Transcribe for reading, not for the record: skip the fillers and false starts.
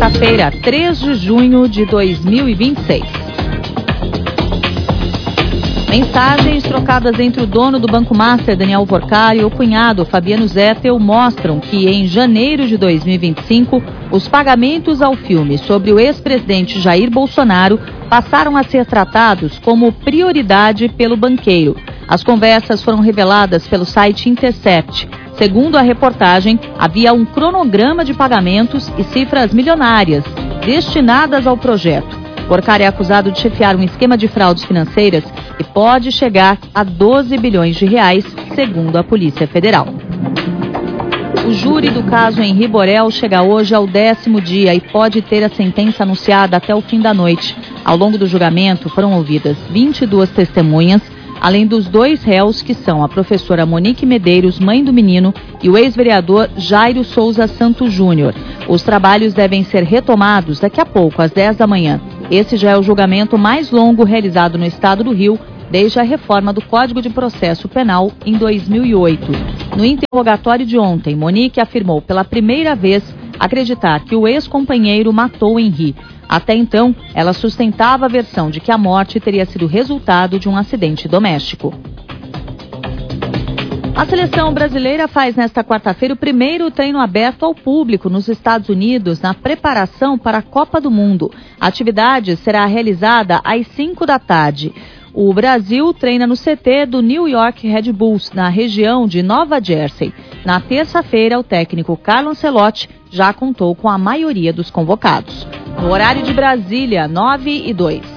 quarta-feira, 3 de junho de 2026. Mensagens trocadas entre o dono do Banco Master, Daniel Porcari, e o cunhado, Fabiano Zettel, mostram que em janeiro de 2025, os pagamentos ao filme sobre o ex-presidente Jair Bolsonaro passaram a ser tratados como prioridade pelo banqueiro. As conversas foram reveladas pelo site Intercept. Segundo a reportagem, havia um cronograma de pagamentos e cifras milionárias destinadas ao projeto. Porcari é acusado de chefiar um esquema de fraudes financeiras que pode chegar a 12 bilhões de reais, segundo a Polícia Federal. O júri do caso Henri Borel chega hoje ao 10º dia e pode ter a sentença anunciada até o fim da noite. Ao longo do julgamento foram ouvidas 22 testemunhas, além dos 2 réus, que são a professora Monique Medeiros, mãe do menino, e o ex-vereador Jairo Souza Santos Júnior. Os trabalhos devem ser retomados daqui a pouco, às 10 da manhã. Esse já é o julgamento mais longo realizado no estado do Rio desde a reforma do Código de Processo Penal em 2008. No interrogatório de ontem, Monique afirmou pela primeira vez acreditar que o ex-companheiro matou Henri. Até então, ela sustentava a versão de que a morte teria sido resultado de um acidente doméstico. A seleção brasileira faz nesta quarta-feira o primeiro treino aberto ao público nos Estados Unidos na preparação para a Copa do Mundo. A atividade será realizada às 5 da tarde. O Brasil treina no CT do New York Red Bulls, na região de Nova Jersey. Na terça-feira, o técnico Carlo Ancelotti já contou com a maioria dos convocados. No horário de Brasília, 9:02.